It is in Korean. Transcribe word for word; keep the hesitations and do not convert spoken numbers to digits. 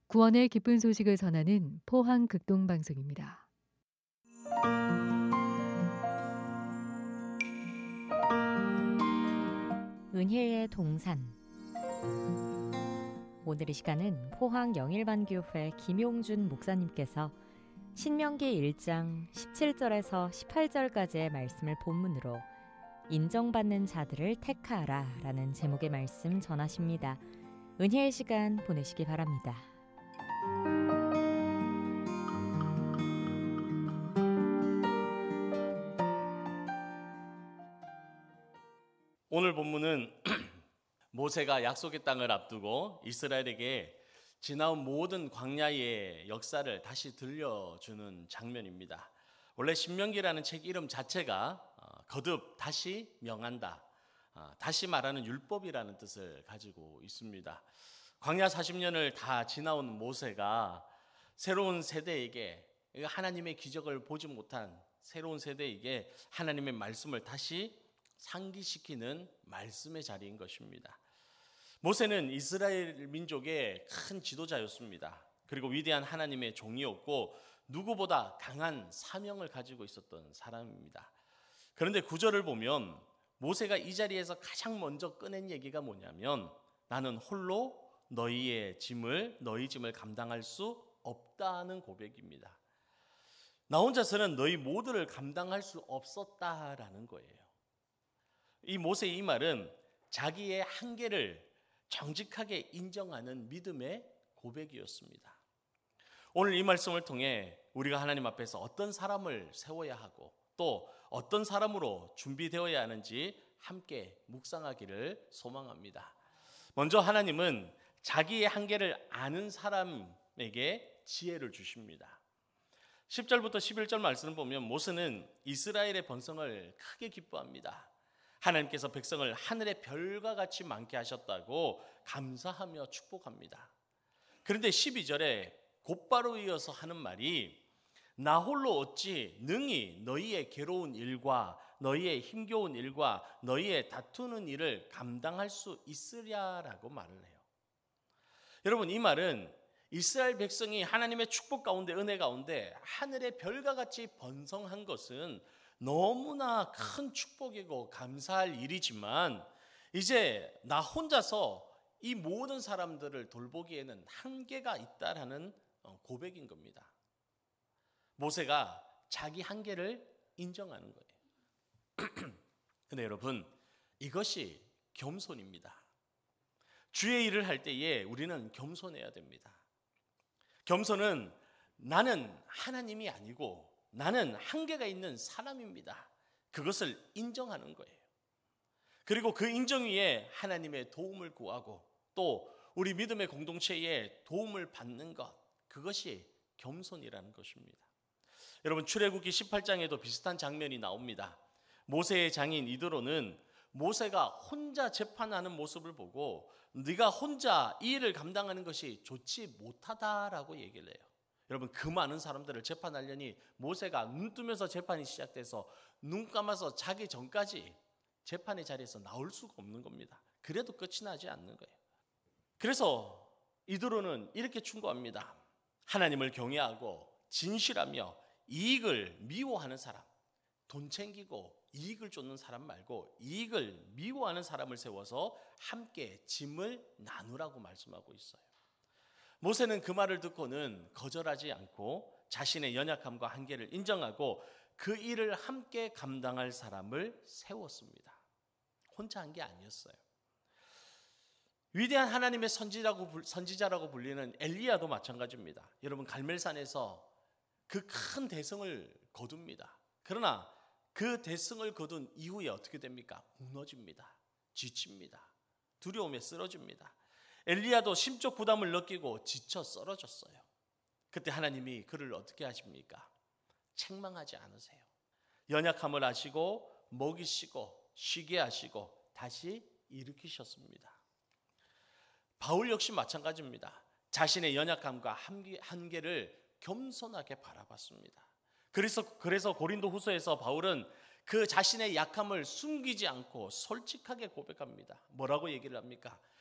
구원의 기쁜 소식을 전하는 포항 극동방송입니다. 은혜의 동산. 오늘 이 시간은 포항 영일반교회 김용준 목사님께서 신명기 일 장 십칠 절에서 십팔 절까지의 말씀을 본문으로 인정받는 자들을 택하라 라는 제목의 말씀 전하십니다. 은혜의 시간 보내시기 바랍니다. 오늘 본문은 모세가 약속의 땅을 앞두고 이스라엘에게 지나온 모든 광야의 역사를 다시 들려주는 장면입니다. 원래 신명기라는 책 이름 자체가 거듭 다시 명한다, 다시 말하는 율법이라는 뜻을 가지고 있습니다. 광야 사십 년을 다 지나온 모세가 새로운 세대에게, 하나님의 기적을 보지 못한 새로운 세대에게 하나님의 말씀을 다시 상기시키는 말씀의 자리인 것입니다. 모세는 이스라엘 민족의 큰 지도자였습니다. 그리고 위대한 하나님의 종이었고 누구보다 강한 사명을 가지고 있었던 사람입니다. 그런데 구절을 보면 모세가 이 자리에서 가장 먼저 꺼낸 얘기가 뭐냐면, 나는 홀로 너희의 짐을 너희 짐을 감당할 수 없다는 고백입니다. 나 혼자서는 너희 모두를 감당할 수 없었다라는 거예요. 이 모세의 이 말은 자기의 한계를 정직하게 인정하는 믿음의 고백이었습니다. 오늘 이 말씀을 통해 우리가 하나님 앞에서 어떤 사람을 세워야 하고 또 어떤 사람으로 준비되어야 하는지 함께 묵상하기를 소망합니다. 먼저 하나님은 자기의 한계를 아는 사람에게 지혜를 주십니다. 십 절부터 십일 절 말씀을 보면 모세는 이스라엘의 번성을 크게 기뻐합니다. 하나님께서 백성을 하늘의 별과 같이 많게 하셨다고 감사하며 축복합니다. 그런데 십이 절에 곧바로 이어서 하는 말이, 나 홀로 어찌 능히 너희의 괴로운 일과 너희의 힘겨운 일과 너희의 다투는 일을 감당할 수 있으랴라고 말을 해요. 여러분, 이 말은 이스라엘 백성이 하나님의 축복 가운데, 은혜 가운데 하늘의 별과 같이 번성한 것은 너무나 큰 축복이고 감사할 일이지만, 이제 나 혼자서 이 모든 사람들을 돌보기에는 한계가 있다라는 고백인 겁니다. 모세가 자기 한계를 인정하는 거예요. 근데 여러분, 이것이 겸손입니다. 주의 일을 할 때에 우리는 겸손해야 됩니다. 겸손은 나는 하나님이 아니고 나는 한계가 있는 사람입니다. 그것을 인정하는 거예요. 그리고 그 인정 위에 하나님의 도움을 구하고 또 우리 믿음의 공동체에 도움을 받는 것, 그것이 겸손이라는 것입니다. 여러분, 출애굽기 십팔 장에도 비슷한 장면이 나옵니다. 모세의 장인 이드로는 모세가 혼자 재판하는 모습을 보고 네가 혼자 이 일을 감당하는 것이 좋지 못하다라고 얘기를 해요. 여러분, 그 많은 사람들을 재판하려니 모세가 눈 뜨면서 재판이 시작돼서 눈 감아서 자기 전까지 재판의 자리에서 나올 수가 없는 겁니다. 그래도 끝이 나지 않는 거예요. 그래서 이드로는 이렇게 충고합니다. 하나님을 경외하고 진실하며 이익을 미워하는 사람, 돈 챙기고 이익을 쫓는 사람 말고 이익을 미워하는 사람을 세워서 함께 짐을 나누라고 말씀하고 있어요. 모세는 그 말을 듣고는 거절하지 않고 자신의 연약함과 한계를 인정하고 그 일을 함께 감당할 사람을 세웠습니다. 혼자 한 게 아니었어요. 위대한 하나님의 선지자라고, 선지자라고 불리는 엘리야도 마찬가지입니다. 여러분, 갈멜산에서 그 큰 대성을 거둡니다. 그러나 그 대성을 거둔 이후에 어떻게 됩니까? 무너집니다. 지칩니다. 두려움에 쓰러집니다. 엘리야도 심적 부담을 느끼고 지쳐 쓰러졌어요. 그때 하나님이 그를 어떻게 하십니까? 책망하지 않으세요. 연약함을 아시고 먹이시고 쉬게 하시고 다시 일으키셨습니다. 바울 역시 마찬가지입니다. 자신의 연약함과 한계를 겸손하게 바라봤습니다. 그래서, 그래서 고린도 후서에서 바울은 그 자신의 약함을 숨기지 않고 솔직하게 고백합니다. 뭐라고 얘기를 합니까?